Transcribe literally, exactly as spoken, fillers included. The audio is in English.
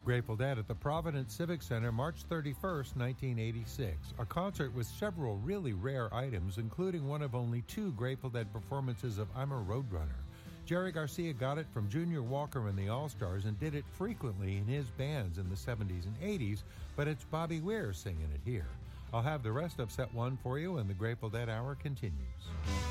Grateful Dead at the Providence Civic Center, March thirty-first, nineteen eighty-six. A concert with several really rare items, including one of only two Grateful Dead performances of I'm a Roadrunner. Jerry Garcia got it from Junior Walker and the All-Stars and did it frequently in his bands in the seventies and eighties, but it's Bobby Weir singing it here. I'll have the rest of set one for you, and the Grateful Dead Hour continues.